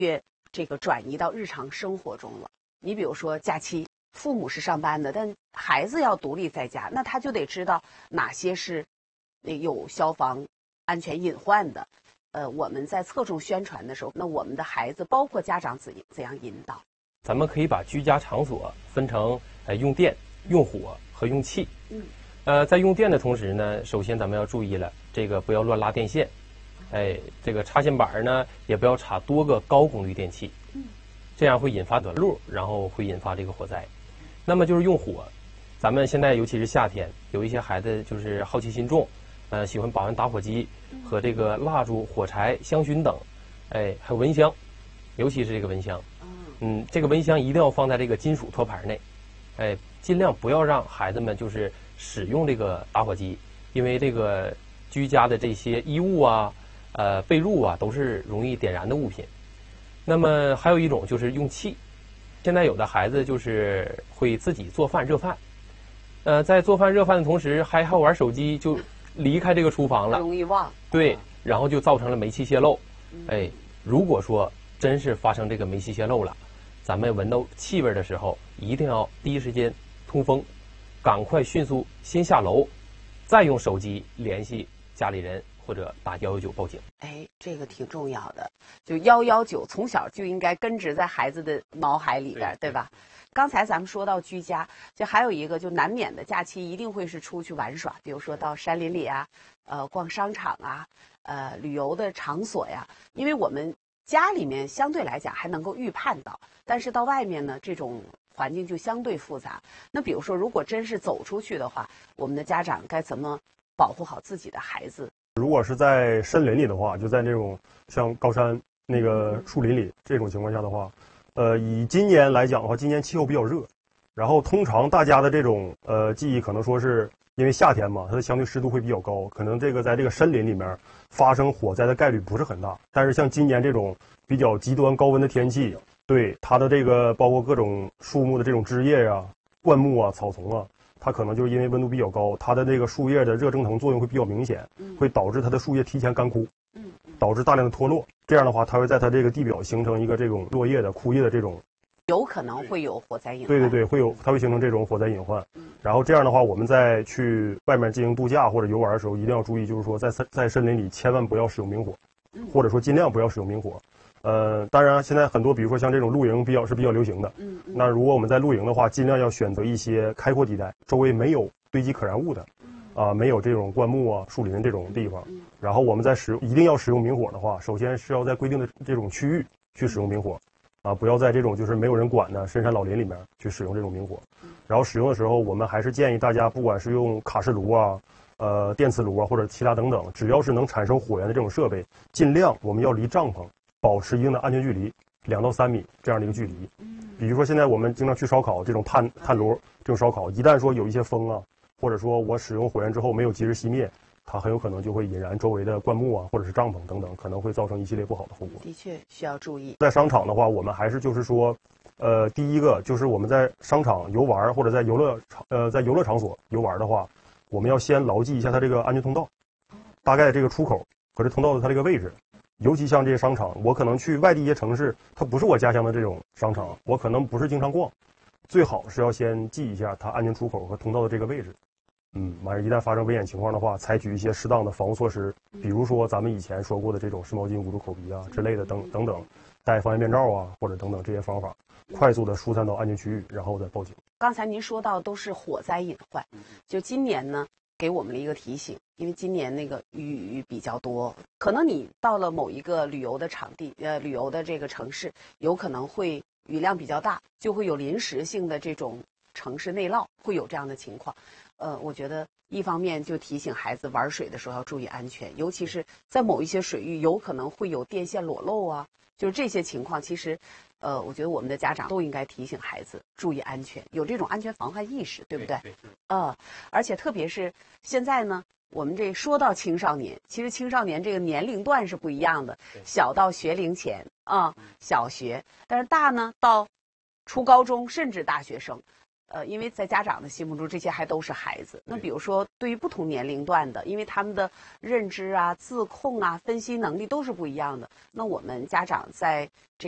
越这个转移到日常生活中了。你比如说假期，父母是上班的，但孩子要独立在家，那他就得知道哪些是有消防安全隐患的。我们在侧重宣传的时候，那我们的孩子包括家长怎样引导？ 咱们可以把居家场所分成用电、用火和用气。在用电的同时呢，首先咱们要注意了，这个不要乱拉电线。这个插线板呢也不要插多个高功率电器，这样会引发短路，然后会引发这个火灾。那么就是用火，咱们现在尤其是夏天，有一些孩子就是好奇心重，喜欢把玩打火机和这个蜡烛、火柴、香薰等，还有蚊香，尤其是这个蚊香。这个蚊香一定要放在这个金属托盘内，尽量不要让孩子们就是使用这个打火机，因为这个居家的这些衣物啊、被褥啊都是容易点燃的物品。那么还有一种就是用气，现在有的孩子就是会自己做饭热饭，在做饭热饭的同时还好玩手机，就离开这个厨房了， 容易忘。 对，然后就造成了煤气泄漏。如果说真是发生这个煤气泄漏了，咱们闻到气味的时候，一定要第一时间通风，赶快迅速先下楼，再用手机联系家里人或者打119报警。 这个挺重要的，就119从小就应该根植在孩子的脑海里边，对吧？刚才咱们说到居家，就还有一个就难免的假期一定会是出去玩耍，比如说到山林里啊，逛商场啊，旅游的场所呀。因为我们家里面相对来讲还能够预判到，但是到外面呢，这种环境就相对复杂。那比如说，如果真是走出去的话，我们的家长该怎么保护好自己的孩子？ 如果是在森林里的话，就在那种像高山那个树林里这种情况下的话，以今年来讲的话，今年气候比较热，然后通常大家的这种记忆可能说是因为夏天嘛，它的相对湿度会比较高，可能这个在这个森林里面发生火灾的概率不是很大。但是像今年这种比较极端高温的天气，对它的这个包括各种树木的这种枝叶呀、灌木啊、草丛啊，它可能就是因为温度比较高，它的这个树叶的热蒸腾作用会比较明显，会导致它的树叶提前干枯，导致大量的脱落。这样的话，它会在它这个地表形成一个这种落叶的枯叶的这种， 有可能会有火灾隐患。 对，它会形成这种火灾隐患。然后这样的话，我们在去外面进行度假或者游玩的时候，一定要注意，就是说在森林里千万不要使用明火，或者说尽量不要使用明火。当然现在很多比如说像这种露营比较流行的，那如果我们在露营的话，尽量要选择一些开阔地带，周围没有堆积可燃物的，没有这种灌木啊、树林这种地方。然后我们在一定要使用明火的话，首先是要在规定的这种区域去使用明火，不要在这种就是没有人管的深山老林里面去使用这种明火。然后使用的时候，我们还是建议大家，不管是用卡式炉啊、电磁炉啊或者其他等等，只要是能产生火源的这种设备，尽量我们要离帐篷保持一定的安全距离，2到3米这样的一个距离。比如说现在我们经常去烧烤，这种炭炉这种烧烤，一旦说有一些风啊，或者说我使用火源之后没有及时熄灭，它很有可能就会引燃周围的灌木啊，或者是帐篷等等，可能会造成一系列不好的后果。 的确需要注意。 在商场的话，我们还是就是说，第一个就是我们在商场游玩或者在游乐场所游玩的话，我们要先牢记一下它这个安全通道，大概这个出口和这通道的它这个位置。尤其像这些商场，我可能去外地一些城市，它不是我家乡的这种商场，我可能不是经常逛，最好是要先记一下它安全出口和通道的这个位置。完事一旦发生危险情况的话，采取一些适当的防护措施，比如说咱们以前说过的这种湿毛巾捂住口鼻啊之类的等等，戴防炎面罩啊或者等等这些方法，快速的疏散到安全区域，然后再报警。 刚才您说到都是火灾隐患，就今年呢给我们了一个提醒，因为今年那个雨比较多，可能你到了某一个旅游的场地，旅游的这个城市，有可能会雨量比较大，就会有临时性的这种城市内涝，会有这样的情况。我觉得一方面就提醒孩子玩水的时候要注意安全，尤其是在某一些水域有可能会有电线裸露啊，就是这些情况，其实我觉得我们的家长都应该提醒孩子注意安全，有这种安全防范意识，对不对？而且特别是现在呢，我们这说到青少年，其实青少年这个年龄段是不一样的，小到学龄前小学，但是大呢到初高中甚至大学生。因为在家长的心目中，这些还都是孩子。那比如说，对于不同年龄段的，因为他们的认知啊、自控啊、分析能力都是不一样的。那我们家长在这